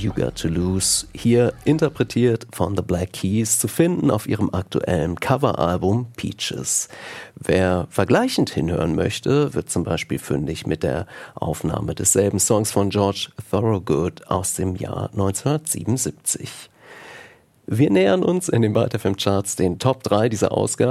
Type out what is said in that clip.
You Got to Lose, hier interpretiert von The Black Keys, zu finden auf ihrem aktuellen Coveralbum Peaches. Wer vergleichend hinhören möchte, wird zum Beispiel fündig mit der Aufnahme desselben Songs von George Thorogood aus dem Jahr 1977. Wir nähern uns in den Byte FM Charts den Top 3 dieser Ausgabe.